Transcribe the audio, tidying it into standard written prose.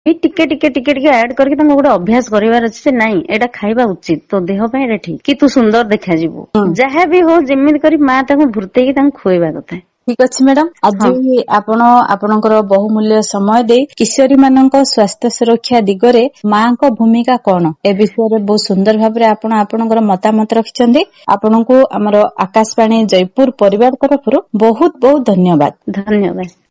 ଟିକେ ଟିକେ ଟିକେ ଟିକେ ଆଡ୍ କରିକି ତାଙ୍କୁ ଗୋଟେ ଅଭ୍ୟାସ କରିବାର ଅଛି ଯେ ନାଇଁ ଏଇଟା ଖାଇବା ଉଚିତ, ତୋ ଦେହ ପାଇଁ ଏଇଟା ଠିକ, କି ତୁ ସୁନ୍ଦର ଦେଖାଯିବୁ। ଯାହା ବି ହଉ ଯେମିତି କରି ମା ତାଙ୍କୁ ଭୃତେଇକି ତାଙ୍କୁ ଖୁଆଇବା କଥା। ଠିକ ଅଛି ମ୍ୟାଡାମ, ଆଜି ଆପଣ ଆପଣଙ୍କର ବହୁମୂଲ୍ୟ ସମୟ ଦେଇ କିଶୋରୀ ମାନଙ୍କ ସ୍ୱାସ୍ଥ୍ୟ ସୁରକ୍ଷା ଦିଗରେ ମାଙ୍କ ଭୂମିକା କଣ ଏ ବିଷୟରେ ବହୁତ ସୁନ୍ଦର ଭାବରେ ଆପଣ ଆପଣଙ୍କର ମତାମତ ରଖିଛନ୍ତି। ଆପଣଙ୍କୁ ଆମର ଆକାଶବାଣୀ ଜୟପୁର ପରିବାର ତରଫରୁ ବହୁତ ବହୁତ ଧନ୍ୟବାଦ। ଧନ୍ୟବାଦ।